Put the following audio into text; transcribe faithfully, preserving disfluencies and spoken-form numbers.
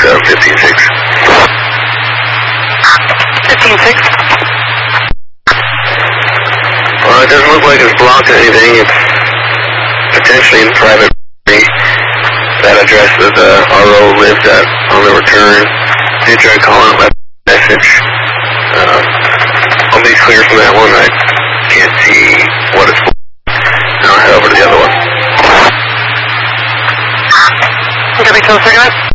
uh, fifteen six. fifteen six. Well, it doesn't look like it's blocked anything. It's potentially in private property. That address that uh, R O lived at on the return. Did try calling, left a message. Uh, I'll be clear from that one. I can't see what it's for. Now I'll head over to the other one. Copy, close,